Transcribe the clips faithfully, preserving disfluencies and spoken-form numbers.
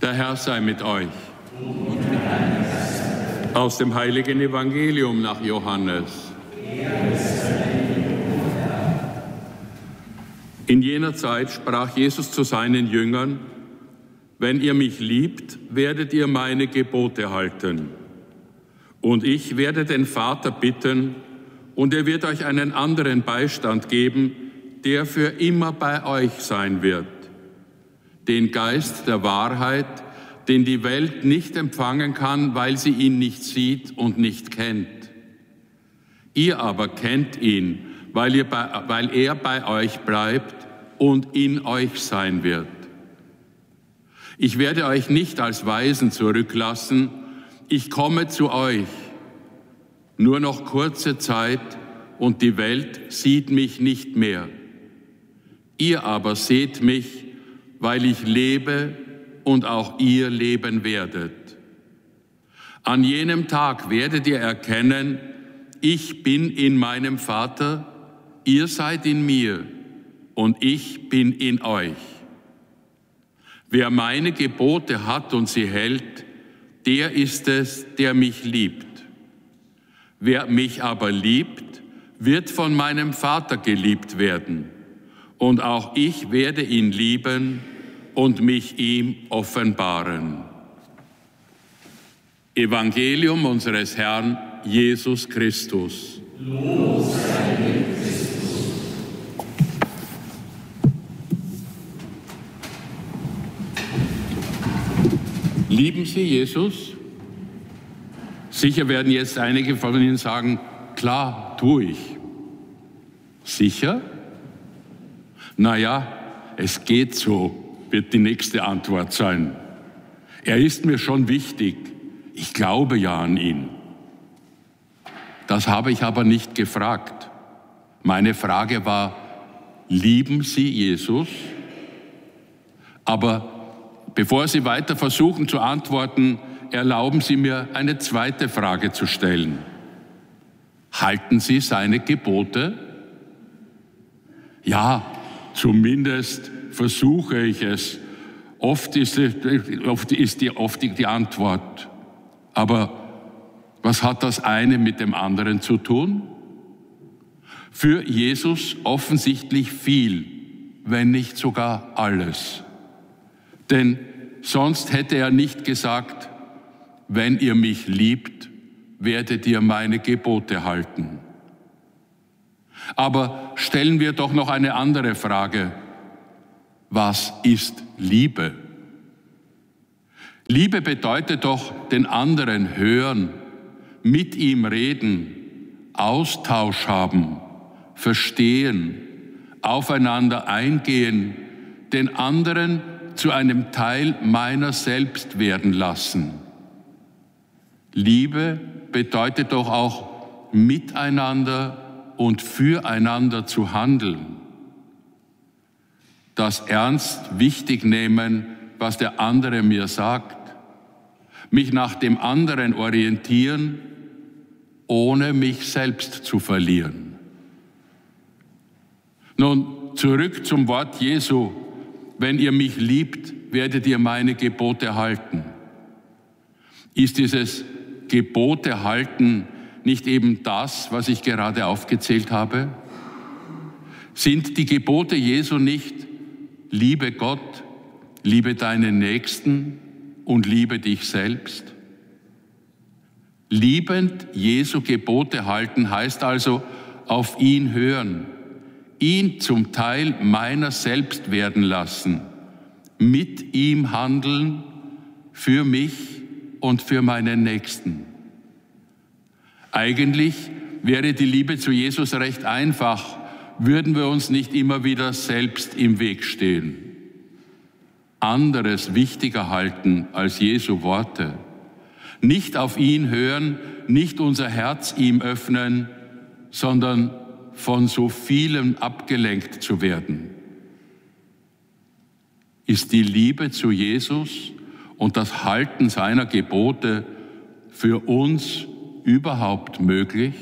Der Herr sei mit euch. Aus dem heiligen Evangelium nach Johannes. In jener Zeit sprach Jesus zu seinen Jüngern: Wenn ihr mich liebt, werdet ihr meine Gebote halten. Und ich werde den Vater bitten, und er wird euch einen anderen Beistand geben, der für immer bei euch sein wird. Den Geist der Wahrheit, den die Welt nicht empfangen kann, weil sie ihn nicht sieht und nicht kennt. Ihr aber kennt ihn, weil, ihr bei, weil er bei euch bleibt und in euch sein wird. Ich werde euch nicht als Waisen zurücklassen, ich komme zu euch. Nur noch kurze Zeit und die Welt sieht mich nicht mehr. Ihr aber seht mich, weil ich lebe und auch ihr leben werdet. An jenem Tag werdet ihr erkennen, ich bin in meinem Vater, ihr seid in mir und ich bin in euch. Wer meine Gebote hat und sie hält, der ist es, der mich liebt. Wer mich aber liebt, wird von meinem Vater geliebt werden. Und auch ich werde ihn lieben und mich ihm offenbaren. Evangelium unseres Herrn Jesus Christus. Lob sei dir, Christus. Lieben Sie Jesus? Sicher werden jetzt einige von Ihnen sagen, klar, tue ich. Sicher? Naja, es geht so, wird die nächste Antwort sein. Er ist mir schon wichtig. Ich glaube ja an ihn. Das habe ich aber nicht gefragt. Meine Frage war, lieben Sie Jesus? Aber bevor Sie weiter versuchen zu antworten, erlauben Sie mir, eine zweite Frage zu stellen. Halten Sie seine Gebote? Ja, zumindest versuche ich es. Oft ist, oft ist die, oft die Antwort. Aber was hat das eine mit dem anderen zu tun? Für Jesus offensichtlich viel, wenn nicht sogar alles. Denn sonst hätte er nicht gesagt, wenn ihr mich liebt, werdet ihr meine Gebote halten. Aber stellen wir doch noch eine andere Frage. Was ist Liebe? Liebe bedeutet doch den anderen hören, mit ihm reden, Austausch haben, verstehen, aufeinander eingehen, den anderen zu einem Teil meiner selbst werden lassen. Liebe bedeutet doch auch miteinander und füreinander zu handeln. Das ernst wichtig nehmen, was der andere mir sagt, mich nach dem anderen orientieren, ohne mich selbst zu verlieren. Nun, zurück zum Wort Jesu. Wenn ihr mich liebt, werdet ihr meine Gebote halten. Ist dieses Gebote halten nicht eben das, was ich gerade aufgezählt habe? Sind die Gebote Jesu nicht: Liebe Gott, liebe deinen Nächsten und liebe dich selbst? Liebend Jesu Gebote halten heißt also auf ihn hören, ihn zum Teil meiner selbst werden lassen, mit ihm handeln, für mich und für meinen Nächsten. Eigentlich wäre die Liebe zu Jesus recht einfach, würden wir uns nicht immer wieder selbst im Weg stehen. Anderes wichtiger halten als Jesu Worte. Nicht auf ihn hören, nicht unser Herz ihm öffnen, sondern von so vielem abgelenkt zu werden. Ist die Liebe zu Jesus und das Halten seiner Gebote für uns überhaupt möglich?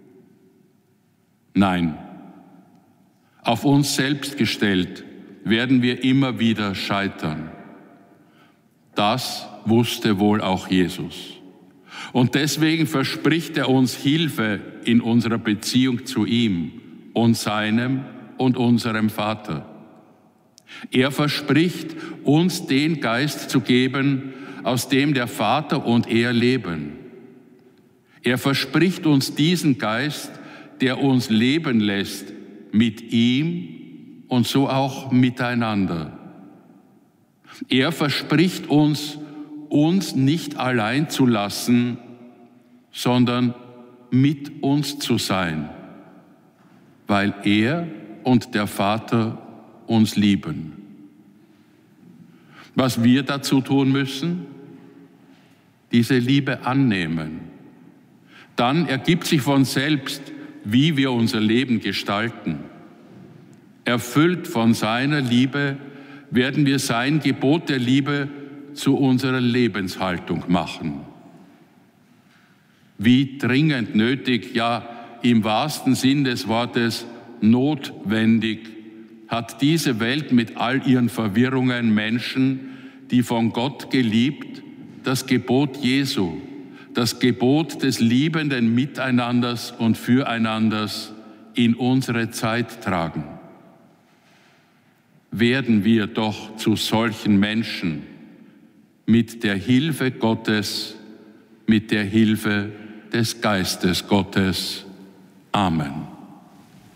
Nein. Auf uns selbst gestellt werden wir immer wieder scheitern. Das wusste wohl auch Jesus. Und deswegen verspricht er uns Hilfe in unserer Beziehung zu ihm und seinem und unserem Vater. Er verspricht, uns den Geist zu geben, aus dem der Vater und er leben. Er verspricht uns diesen Geist, der uns leben lässt mit ihm und so auch miteinander. Er verspricht uns, uns nicht allein zu lassen, sondern mit uns zu sein, weil er und der Vater uns lieben. Was wir dazu tun müssen? Diese Liebe annehmen. Dann ergibt sich von selbst, wie wir unser Leben gestalten. Erfüllt von seiner Liebe werden wir sein Gebot der Liebe zu unserer Lebenshaltung machen. Wie dringend nötig, ja im wahrsten Sinn des Wortes notwendig, hat diese Welt mit all ihren Verwirrungen Menschen, die von Gott geliebt, das Gebot Jesu, das Gebot des liebenden Miteinanders und Füreinanders in unsere Zeit tragen. Werden wir doch zu solchen Menschen mit der Hilfe Gottes, mit der Hilfe des Geistes Gottes. Amen.